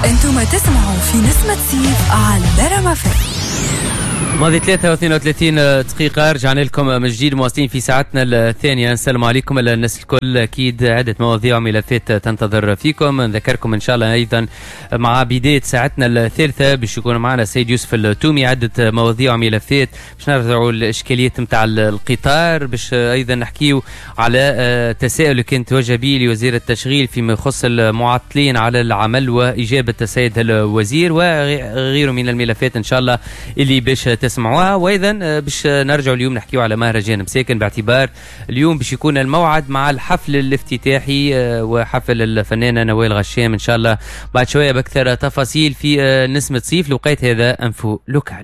انتم تسمعوا في نسمة سيف على رما فم. ماضي 33 دقيقة رجعنا لكم من جديد مواصلين في ساعتنا الثانية. السلام عليكم الناس الكل. أكيد عدة مواضيع وملفات تنتظر فيكم. نذكركم إن شاء الله أيضا مع بداية ساعتنا الثالثة باش يكون معنا السيد يوسف التومي عدة مواضيع وملفات باش نرجعوا الإشكاليات متاع القطار، باش أيضا نحكيو على تساؤل اللي كان توجه به لوزير التشغيل فيما يخص المعطلين على العمل وإجابة السيد الوزير وغيره من الملفات إن شاء الله اللي باش تسمعوها. وايضا باش نرجعوا اليوم نحكيو على مهرجان مساكن باعتبار اليوم باش يكون الموعد مع الحفل الافتتاحي وحفل الفنانه نوال غشام ان شاء الله بعد شويه باكثر تفاصيل في نسمة صيف. لوقيت هذا انفو لوكال.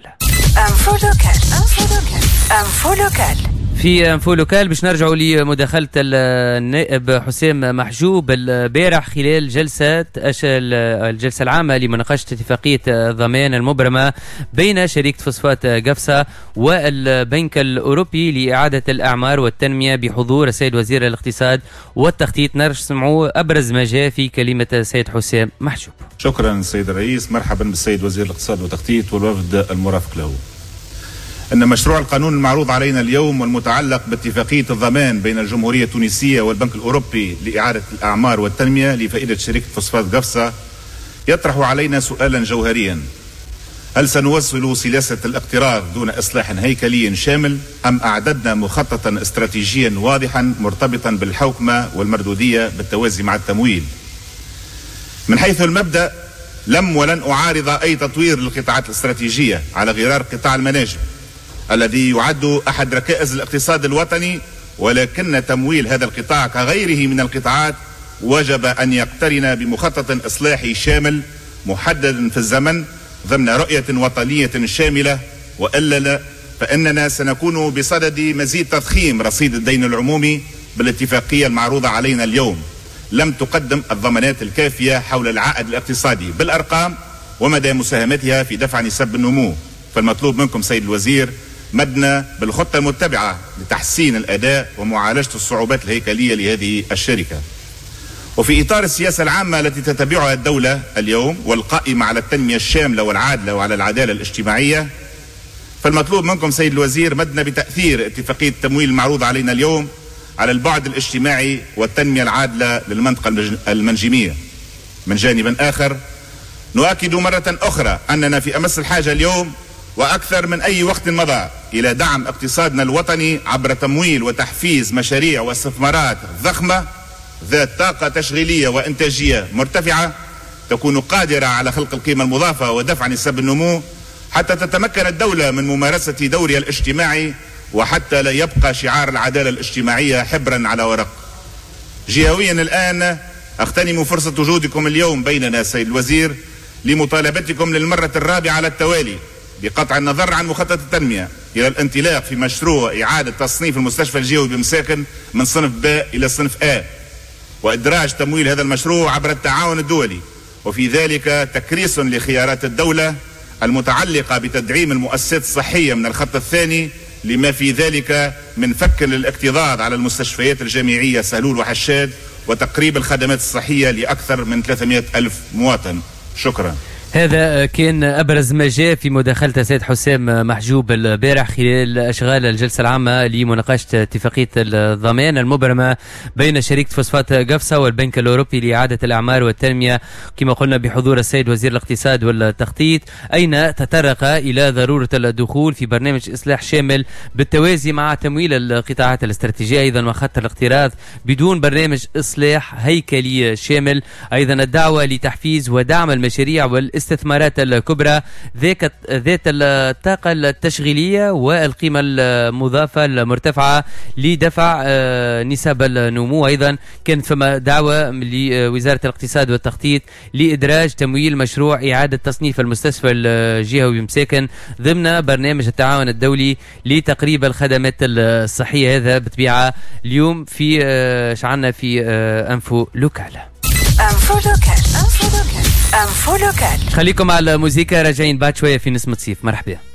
في انفو لوكال باش نرجعوا لمداخلة النائب حسام محجوب البارح خلال الجلسة العامة لمناقشة اتفاقية الضمان المبرمة بين شركة فوسفات قفصة والبنك الأوروبي لإعادة الأعمار والتنمية بحضور السيد وزير الاقتصاد والتخطيط. نسمعوا أبرز ما جاء في كلمة السيد حسام محجوب. شكرا سيد الرئيس. مرحبا بالسيد وزير الاقتصاد والتخطيط والوفد المرافق له. أن مشروع القانون المعروض علينا اليوم والمتعلق باتفاقية الضمان بين الجمهورية التونسية والبنك الأوروبي لإعادة الأعمار والتنمية لفائدة شركة فوسفات قفصة يطرح علينا سؤالا جوهريا: هل سنواصل سلاسة الاقتراض دون إصلاح هيكلي شامل أم أعددنا مخططا استراتيجيا واضحا مرتبطا بالحوكمة والمردودية بالتوازي مع التمويل؟ من حيث المبدأ لم ولن أعارض أي تطوير للقطاعات الاستراتيجية على غرار قطاع المناجم الذي يعد أحد ركائز الاقتصاد الوطني، ولكن تمويل هذا القطاع كغيره من القطاعات وجب أن يقترن بمخطط إصلاحي شامل محدد في الزمن ضمن رؤية وطنية شاملة، وإلا فإننا سنكون بصدد مزيد تضخيم رصيد الدين العمومي بالاتفاقية المعروضة علينا اليوم لم تقدم الضمانات الكافية حول العائد الاقتصادي بالأرقام ومدى مساهمتها في دفع نسب النمو. فالمطلوب منكم سيد الوزير مدنا بالخطة المتبعة لتحسين الأداء ومعالجة الصعوبات الهيكلية لهذه الشركة. وفي إطار السياسة العامة التي تتبعها الدولة اليوم والقائمة على التنمية الشاملة والعادلة وعلى العدالة الاجتماعية، فالمطلوب منكم سيد الوزير مدنا بتأثير اتفاقية التمويل المعروض علينا اليوم على البعد الاجتماعي والتنمية العادلة للمنطقة المنجمية. من جانب آخر نؤكد مرة أخرى أننا في أمس الحاجة اليوم وأكثر من أي وقت مضى إلى دعم اقتصادنا الوطني عبر تمويل وتحفيز مشاريع واستثمارات ضخمة ذات طاقة تشغيلية وإنتاجية مرتفعة تكون قادرة على خلق القيمة المضافة ودفع نسب النمو حتى تتمكن الدولة من ممارسة دورها الاجتماعي وحتى لا يبقى شعار العدالة الاجتماعية حبرا على ورق. جهويا الآن أغتنم فرصة وجودكم اليوم بيننا سيد الوزير لمطالبتكم للمرة الرابعة على التوالي بقطع النظر عن مخطط التنمية إلى الانطلاق في مشروع إعادة تصنيف المستشفى الجهوي بمساكن من صنف ب إلى صنف آ، وإدراج تمويل هذا المشروع عبر التعاون الدولي، وفي ذلك تكريس لخيارات الدولة المتعلقة بتدعيم المؤسسات الصحية من الخط الثاني، لما في ذلك من فك للاكتظاظ على المستشفيات الجامعية سهلول وحشاد وتقريب الخدمات الصحية لأكثر من 300 ألف مواطن. شكرا. هذا كان أبرز ما جاء في مداخلة السيد حسام محجوب البارح خلال أشغال الجلسة العامة لمناقشة اتفاقية الضمان المبرمة بين شركة فوسفات قفصة والبنك الأوروبي لإعادة الأعمار والتنمية كما قلنا بحضور السيد وزير الاقتصاد والتخطيط، أين تطرق إلى ضرورة الدخول في برنامج إصلاح شامل بالتوازي مع تمويل القطاعات الاستراتيجية أيضا وخط الاقتراض بدون برنامج إصلاح هيكلي شامل. أيضا الدعوة لتحفيز ودعم المشاريع الاستثمارات الكبرى ذات الطاقة التشغيلية والقيمة المضافة المرتفعة لدفع نسب النمو. أيضا كانت فما دعوة لوزارة الاقتصاد والتخطيط لإدراج تمويل مشروع إعادة تصنيف المستشفى الجهوي بمساكن ضمن برنامج التعاون الدولي لتقريب الخدمات الصحية. هذا بطبيعة اليوم في شعلنا في أنفو لوكال. خليكم على الموسيقى، راجعين بعد شوية في نسمة صيف. مرحبا.